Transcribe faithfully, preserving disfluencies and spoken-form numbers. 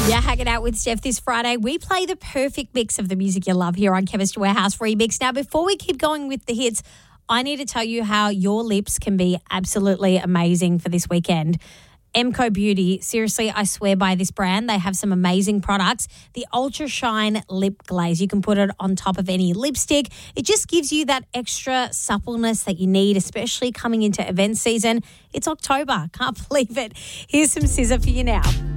Yeah, hanging out with Steph this Friday. We play the perfect mix of the music you love here on Chemist Warehouse Remix. Now, before we keep going with the hits, I need to tell you how your lips can be absolutely amazing for this weekend. Emco Beauty, seriously, I swear by this brand. They have some amazing products. The Ultra Shine Lip Glaze, you can put it on top of any lipstick. It just gives you that extra suppleness that you need, especially coming into event season. It's October. Can't believe it. Here's some scissor for you now.